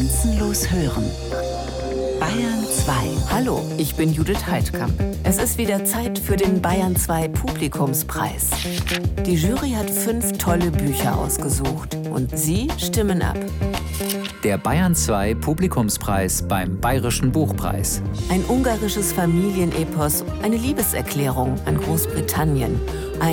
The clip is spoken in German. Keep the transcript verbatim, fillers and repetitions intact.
Grenzenlos hören. Bayern zwei. Hallo, ich bin Judith Heidkamp. Es ist wieder Zeit für den Bayern zwei Publikumspreis. Die Jury hat fünf tolle Bücher ausgesucht und Sie stimmen ab. Der Bayern zwei Publikumspreis beim Bayerischen Buchpreis. Ein ungarisches Familienepos, eine Liebeserklärung an Großbritannien.